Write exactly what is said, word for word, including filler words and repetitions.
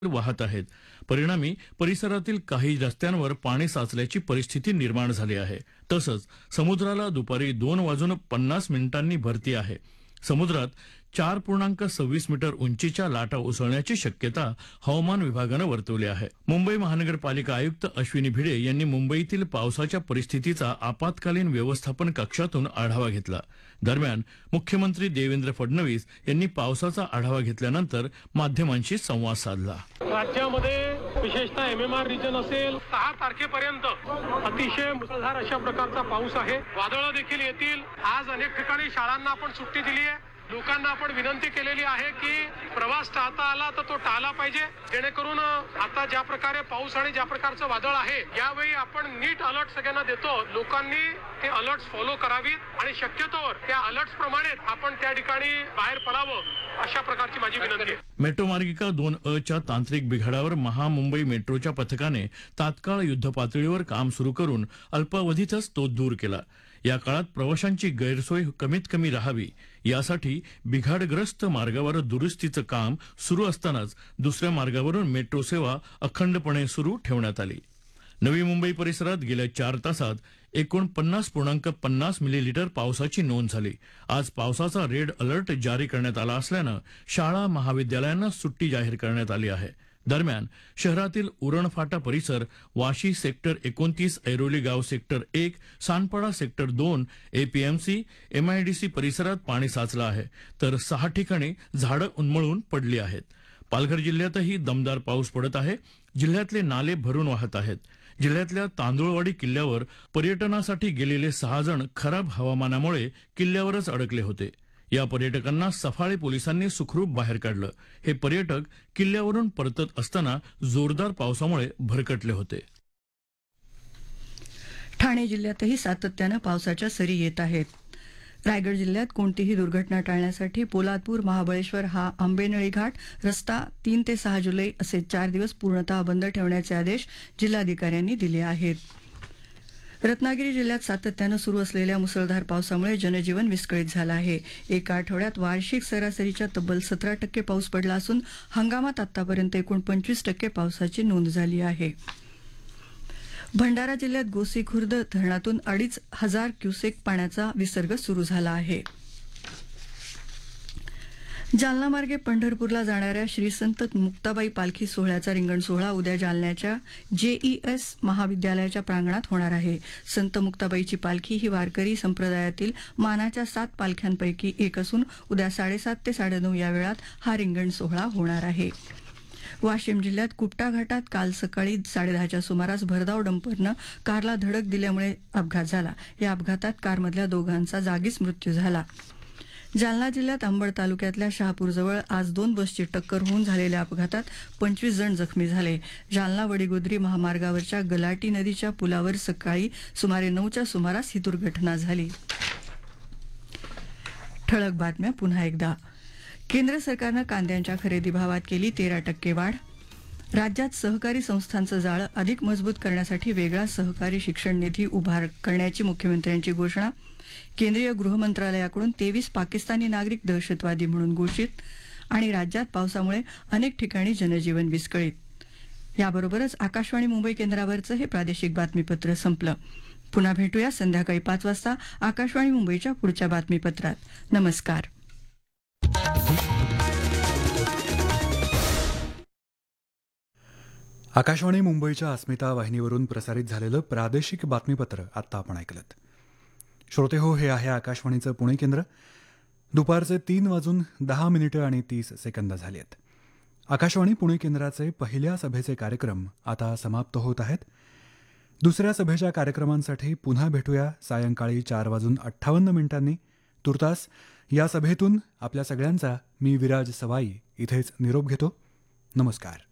वाहत आहेत. परिणामी परिसरातील काही रस्त्यांवर पाणी साचल्याची परिस्थिती निर्माण झाली आहे. तसंच समुद्राला दुपारी दोन वाजून पन्नास मिनिटांनी भरती आहे. समुद्रात चार पूर्णांक सव्वीस मीटर उंचीच्या लाटा उसळण्याची शक्यता हवामान विभागानं वर्तवली आहे. मुंबई महानगरपालिका आयुक्त अश्विनी भिडे यांनी मुंबईतील पावसाच्या परिस्थितीचा आपत्कालीन व्यवस्थापन कक्षातून आढावा घेतला. दरम्यान मुख्यमंत्री देवेंद्र फडणवीस यांनी पावसाचा आढावा घेतल्यानंतर माध्यमांशी संवाद साधला. राज्यामध्ये विशेषतः एमएमआर रिजन असेल सहा तारखेपर्यंत अतिशय मुसळधार अशा प्रकारचा पाऊस आहे. वादळं देखील येतील. आज अनेक ठिकाणी शाळांना आपण सुट्टी दिली आहे. लोकांना आपण विनंती केलेली आहे की प्रवास टाळता आला तर तो टाळला पाहिजे, जेणेकरून आता ज्या प्रकारे पाऊस आणि ज्या प्रकारचं वादळ आहे यावेळी आपण नीट अलर्ट सगळ्यांना देतो. लोकांनी ते अलर्ट्स फॉलो करावीत आणि शक्यतोवर त्या अलर्ट्स प्रमाणे आपण त्या ठिकाणी बाहेर पडावं, अशा प्रकारची माझी विनंती आहे. मेट्रो मार्गिका दोन अ च्या तांत्रिक बिघाडावर महामुंबई मेट्रोच्या पथकाने तात्काळ युद्धपातळीवर काम सुरू करून अल्पावधीतच तो दूर केला. या काळात प्रवाशांची गैरसोय कमीत कमी राहावी यासाठी बिघाडग्रस्त मार्गावर दुरुस्तीचं काम सुरू असतानाच दुसऱ्या मार्गावरून मेट्रो सेवा अखंडपणे सुरू ठेवण्यात आली. नवी मुंबई परिसरात गेल्या चार तासात एकूण पन्नास पूर्णांक पन्नास मिलीलीटर पावसाची नोंद झाली. आज पावसाचा रेड अलर्ट जारी करण्यात आला असल्यानं शाळा महाविद्यालयांना सुट्टी जाहीर करण्यात आली आहे. दरम्यान शहरातील उरणफाटा परिसर, वाशी सेक्टर एकोणतीस, ऐरोली गाव सेक्टर एक, सानपाडा सेक्टर दोन, एपीएमसी, एमआयडीसी परिसरात पाणी साचलं आहे, तर सहा ठिकाणी झाडं उन्मळून पडली आहेत. पालघर जिल्ह्यातही दमदार पाऊस पडत आहे. जिल्ह्यातले नाले भरून वाहत आहेत. जिल्ह्यातल्या तांदुळवाडी किल्ल्यावर पर्यटनासाठी गेलेले सहा जण खराब हवामानामुळे किल्ल्यावरच अडकले होते. या पर्यटकांना सफाळे पोलिसांनी सुखरूप बाहेर काढलं. हे पर्यटक किल्ल्यावरून परतत असताना जोरदार पावसामुळे भरकटले होते. ठाणे जिल्ह्यातही सातत्यानं पावसाच्या सरी येत आहेत. रायगड जिल्ह्यात कोणतीही दुर्घटना टाळण्यासाठी पोलादपूर महाबळेश्वर हा आंबेनळी घाट रस्ता तीन ते सहा जुलै असे चार दिवस पूर्णतः बंद ठेवण्याचे आदेश जिल्हाधिकाऱ्यांनी दिले आहेत. रत्नागिरी जिल्ह्यात सातत्यानं सुरू असलेल्या मुसळधार पावसामुळे जनजीवन विस्कळीत झालं आहे. एका आठवड्यात वार्षिक सरासरीच्या तब्बल सतरा टक्के पाऊस पडला असून हंगामात आतापर्यंत एकूण पंचवीस टक्के पावसाची नोंद झाली आहे. भंडारा जिल्ह्यात गोसी खुर्द धरणातून अडीच हजार क्युसेक पाण्याचा विसर्ग सुरू झाला आहे. जालना मार्गे पंढरपूरला जाणाऱ्या श्री संत मुक्ताबाई पालखी सोहळ्याचा रिंगण सोहळा उद्या जालन्याच्या जेईएस महाविद्यालयाच्या प्रांगणात होणार आहे. संत मुक्ताबाईची पालखी ही वारकरी संप्रदायातील मानाच्या सात पालख्यांपैकी एक असून उद्या साडेसात ते साडेनऊ या वेळात हा रिंगण सोहळा होणार आहे. वाशिम जिल्ह्यात कुपटा घाटात काल सकाळी साडेदहाच्या सुमारास भरधाव डंपरनं कारला धडक दिल्यामुळे अपघात झाला. या अपघातात कारमधल्या दोघांचा जागीच मृत्यू झाला. जालना जिल्ह्यात अंबड तालुक्यातल्या शहापूरजवळ आज दोन बसची टक्कर होऊन झालेल्या अपघातात पंचवीस जण जखमी झाले. जालना वडीगोद्री महामार्गावरच्या गलाटी नदीच्या पुलावर सकाळी सुमारे नऊच्या सुमारास ही दुर्घटना झाली. ठळक बातम्या पुन्हा एकदा. केंद्र सरकारनं कांद्यांच्या खरेदी भावात केली तेरा टक्के वाढ. राज्यात सहकारी संस्थांचं जाळं अधिक मजबूत करण्यासाठी वेगळा सहकारी शिक्षण निधी उभा करण्याची मुख्यमंत्र्यांची घोषणा. केंद्रीय गृह मंत्रालयाकडून तेवीस पाकिस्तानी नागरिक दहशतवादी म्हणून घोषित. आणि राज्यात पावसामुळे अनेक ठिकाणी जनजीवन विस्कळीत. याबरोबरच आकाशवाणी मुंबई केंद्रावरचं हे प्रादेशिक बातमीपत्र संपलं. पुन्हा भेटूया संध्याकाळी पाच वाजता आकाशवाणी मुंबईच्या पुढच्या बातमीपत्रात. नमस्कार. आकाशवाणी मुंबईच्या अस्मिता वाहिनीवरून प्रसारित झालेलं प्रादेशिक बातमीपत्र आत्ता आपण ऐकलं. श्रोते हो, हे आहे आकाशवाणीचं पुणे केंद्र. दुपारचे तीन वाजून दहा मिनिटं आणि तीस सेकंद झाली आहेत. आकाशवाणी पुणे केंद्राचे पहिल्या सभेचे कार्यक्रम आता समाप्त होत आहेत. दुसऱ्या सभेच्या कार्यक्रमांसाठी पुन्हा भेटूया सायंकाळी चार वाजून अठ्ठावन्न मिनिटांनी. तुर्तास या सभेतून आपल्या सगळ्यांचा मी विराज सवाई इथेच निरोप घेतो. नमस्कार.